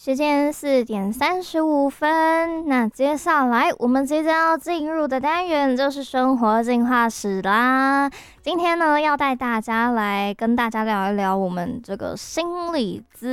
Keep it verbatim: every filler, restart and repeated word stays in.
时间四点三十五分，那接下来我们即将要进入的单元就是生活进化史啦。今天呢，要带大家来跟大家聊一聊我们这个心理咨